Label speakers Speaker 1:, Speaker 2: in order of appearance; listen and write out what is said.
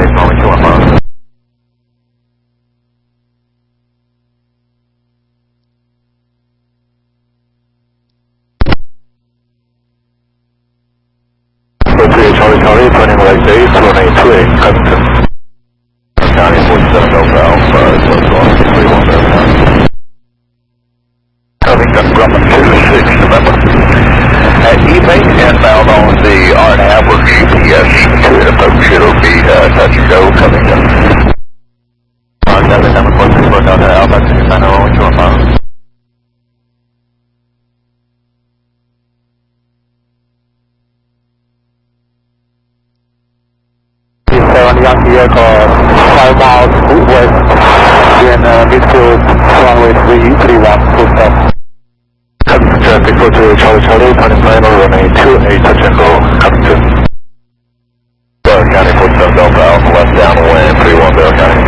Speaker 1: County, 21 miles. Charlie, turning right base, runway 28, Covington. County 47 Delta Alpha, close on 31 Delta County. Covington, Grumman 26 November. Evening, inbound on the RNAV or GPS to approach, it'll be touch and go, Covington. Delta 746 Delta Alpha, 69 only 2 miles. Yankee aircraft 5 miles west in midfield runway 331, full stop. Traffic 42 Charlie, turning final runway 28, touch and go, Covington. Bell County 47 Delta Alpha, left downwind 31 Bell County.